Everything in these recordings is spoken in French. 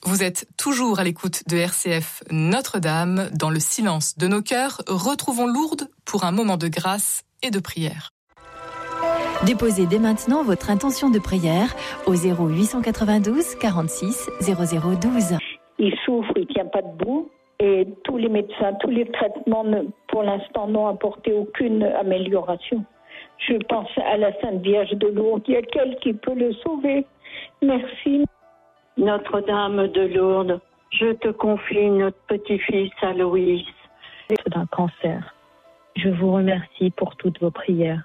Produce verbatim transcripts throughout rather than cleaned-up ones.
Vous êtes toujours à l'écoute de R C F Notre-Dame. Dans le silence de nos cœurs, retrouvons Lourdes pour un moment de grâce et de prière. Déposez dès maintenant votre intention de prière au zéro huit cent quatre-vingt-douze quarante-six zéro zéro douze. Il souffre, il ne tient pas debout et tous les médecins, tous les traitements ne, pour l'instant n'ont apporté aucune amélioration. Je pense à la Sainte Vierge de Lourdes, il y a quelqu'un qui peut le sauver. Merci. Notre-Dame de Lourdes, je te confie notre petit-fils Aloïs. D'un cancer. Je vous remercie pour toutes vos prières.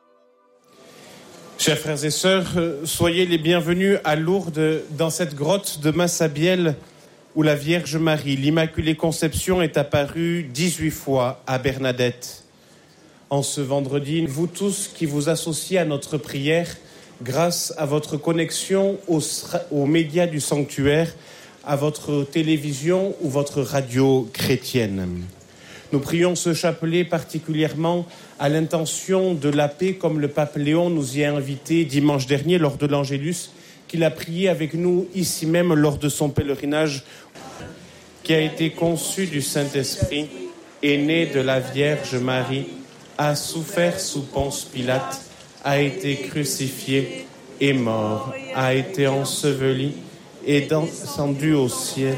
Chers frères et sœurs, soyez les bienvenus à Lourdes, dans cette grotte de Massabielle où la Vierge Marie, l'Immaculée Conception, est apparue dix-huit fois à Bernadette. En ce vendredi, vous tous qui vous associez à notre prière, grâce à votre connexion aux, aux médias du sanctuaire, à votre télévision ou votre radio chrétienne. Nous prions ce chapelet particulièrement à l'intention de la paix, comme le pape Léon nous y a invités dimanche dernier lors de l'Angélus, qu'il a prié avec nous ici même lors de son pèlerinage, qui a été conçu du Saint-Esprit, est né de la Vierge Marie, a souffert sous Ponce Pilate, a été crucifié, est mort, a été enseveli, est descendu au ciel,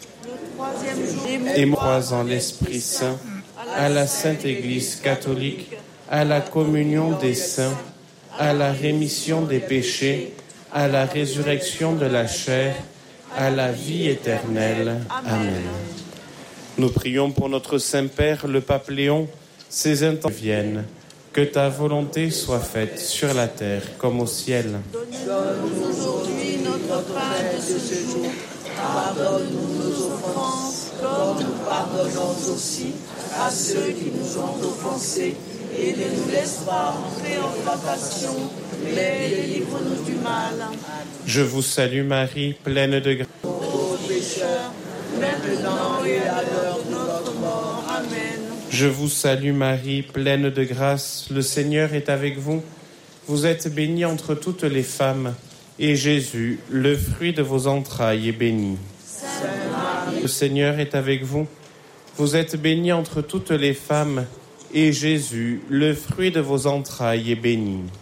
et croise en l'Esprit Saint, à la Sainte Église catholique, à la communion des saints, à la rémission des péchés, à la résurrection de la chair, à la vie éternelle. Amen. Nous prions pour notre Saint-Père, le pape Léon, ses intentions viennent. Que ta volonté soit faite sur la terre comme au ciel. Donne-nous aujourd'hui notre pain de ce jour. Pardonne-nous nos offenses, comme nous pardonnons aussi à ceux qui nous ont offensés. Et ne nous laisse pas entrer en tentation, mais délivre-nous du mal. Je vous salue Marie, pleine de grâce. Ô pécheurs, maintenant et à l'heure de notre mort. Amen. Je vous salue Marie, pleine de grâce, le Seigneur est avec vous. Vous êtes bénie entre toutes les femmes, et Jésus, le fruit de vos entrailles, est béni. Le Seigneur est avec vous. Vous êtes bénie entre toutes les femmes, et Jésus, le fruit de vos entrailles, est béni.